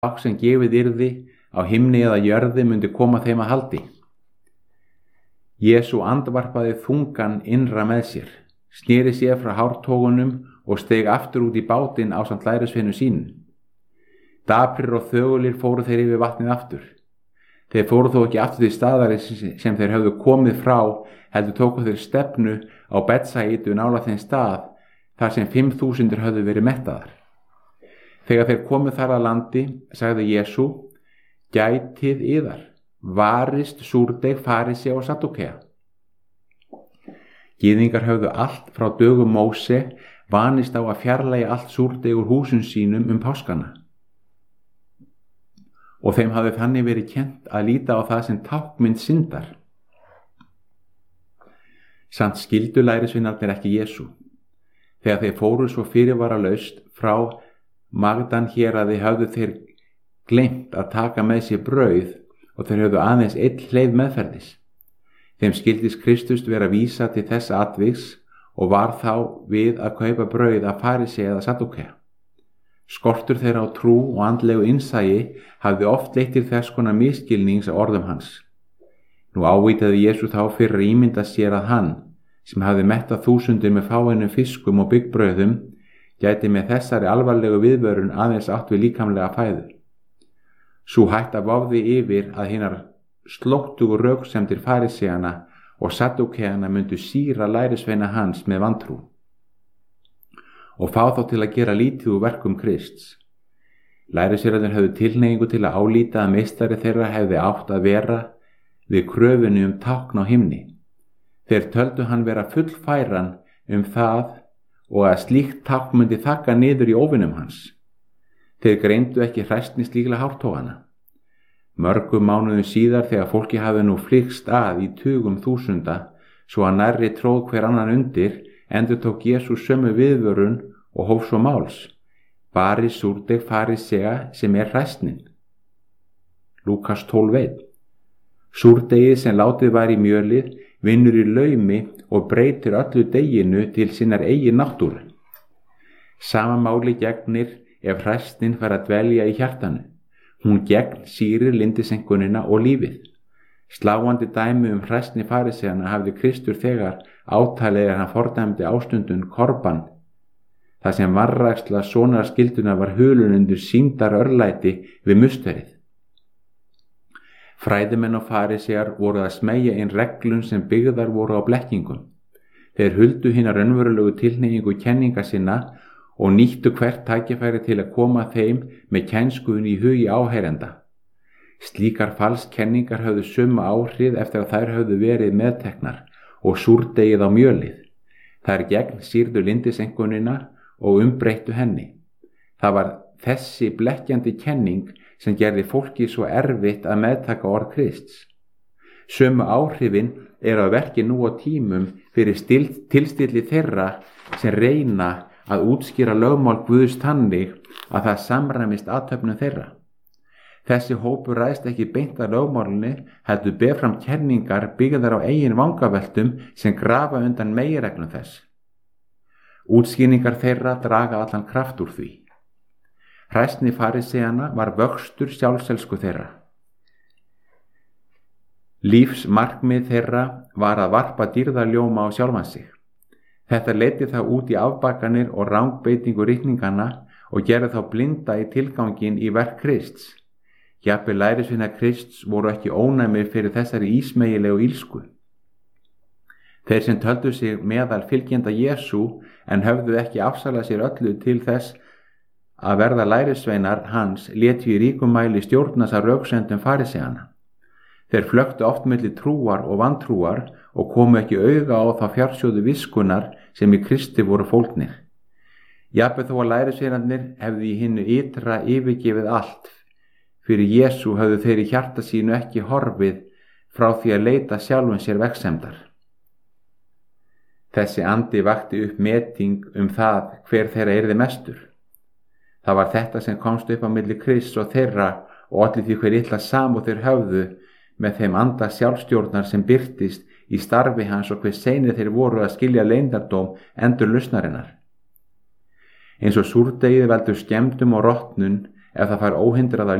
sem gefið yrði á himni eða jörði myndi koma þeim að haldi. Jesú andvarpaði þungan innra með sér, sneri sér frá hártogunum og steig aftur út í bátinn ásamt lærisveinum sínum. Daprir og þögulir fóru þeir yfir vatnið aftur. Þeir fóru þó ekki aftur til staðar sem þeir höfðu komið frá, heldur tóku þeir stefnu á Betsaidu nálægt þeim stað þar sem 5.000 höfðu verið mettaðar. Þegar þeir komu þar að landi, sagði Jesú: Gætið yðar, varist súrdeig farisea og saddúkea. Gyðingar höfðu allt frá dögum Móse vanist á að fjarlægja allt súrdeig úr húsum sínum páskana. Og þeim hafði þannig verið kennt að líta á það sem táknmynd syndar. Samt skildu lærisveinarnir ekki Jesú. Þegar þeir fóru svo fyrirvaralaust frá Magdan héraði höfðu þeir gleymt að taka með sér brauð og þeir höfðu aðeins einn hleið meðferðis. Þeim skildist Kristus vera vísa til þessa atviks og var þá við að kaupa brauð af farisea eða saddúkea. Skortur þeirra á trú og andlegu innsæi hafði oft leitt til þess konar misskilnings á orðum hans. Nú ávítaði Jesú þá fyrir að ímynda sér að hann, sem hafði mettað þúsundir með fáeinum fiskum og byggbrauðum, gæti með þessari alvarlegu viðvörun aðeins átt við líkamlega fæðu. Sú hætta vofði yfir að hinar slóttugu röksemdir fariseana og saddúkeana myndu sýra lærisveina hans með vantrú og fá þá til að gera lítið úr verkum Krists. Lærisveinarnir höfðu tilhneigingu til að álíta að meistari þeirra hefði átt að vera við kröfunni tákn á himni. Þeir töldu hann vera fullfæran það og að slíkt tákn myndi þagga niður í óvinum hans. Þeir greindu ekki hræsni slíkla hártogana. Mörgum mánuðum síðar, þegar fólki hafði nú flykkst að í tugum þúsunda, svo að nærri tróð hver annan undir, endurtók Jesú sömu viðvörun og hóf svo máls: Varið súrdeig farisea sem hræsnin. Lúkas 12:1. Súrdeigið sem látið var í mjölið vinnur í laumi og breytir öllu deiginu til sinnar eigin náttúru. Sama máli gegnir ef hræsnin fær að dvelja í hjartanu. Hún gegnsýrir lindisenkunina og lífið. Sláandi dæmi hræsni fariseana hafði Kristur þegar átalið hann fordæmdi ástundun korban, þar sem vanræksla sonarskilduna var hulun undir sýndar örlæti við mustverið. Fræðimenn og farisear voru að smeygja inn reglum sem byggðar voru á blekkingum. Þeir huldu hina raunverulegu tilhneigingu kenninga sinna og nýttu hvert tækifæri til að koma þeim með kænskuðun í hugi áheyrenda. Slíkar falskenningar höfðu sömu áhrif eftir að þær höfðu verið meðteknar og súrdegið á mjölið. Þær gegnsýrðu lindisenkunina og umbreyttu henni. Það var þessi blekkjandi kenning sem gerði fólki svo erfitt að meðtaka orð Krists. Sömu áhrifin eru að verki nú á tímum fyrir tilstilli þeirra sem reyna að útskýra lögmál Guðs þannig að það samræmist athöfnum þeirra. Þessi hópur ræðst ekki beint að lögmálunni, heldur ber fram kenningar byggðar á eigin vangaveltum sem grafa undan meginreglum þess. Útskýringar þeirra draga allan kraft úr því. Hræsni fariseana var vöxtur sjálfselsku þeirra. Lífsmarkmið þeirra var að varpa dýrðarljóma á sjálfan sig. Þetta leiddi þá út í afbakanir og rangbeitingu ritninganna og gerði þá blinda í tilgangin í verk Krists. Jafnvel lærisveinar Krists voru ekki ónæmir fyrir þessari ísmegilegu ílsku. Þeir sem töldu sig meðal fylgjenda Jesú en höfðu ekki afsalað sér öllu til þess að verða lærisveinar hans létu í ríkum mæli stjórnast af röksendum fariseana. Þeir flöktu oft milli trúar og vantrúar og komu ekki auga á þá fjársjóðu viskunar sem í Kristi voru fólgnir. Jafnvel þó að lærisveinarnir hefðu í hinu ytra yfirgefið allt, fyrir Jesú höfðu þeir í hjarta sínu ekki horfið frá því að leita sjálfum sér vegsemdar. Þessi andi vakti upp meting það hver þeirra yrði mestur. Það var þetta sem komst upp á milli Krists og þeirra og olli því hver illa samúð þeir höfðu með þeim anda sjálfstjórnar sem birtist í starfi hans og hver seinir þeir voru að skilja leyndardóm endurlausnarinnar. Eins og súrdegið veldur skemmdum og rotnun ef það fær óhindraða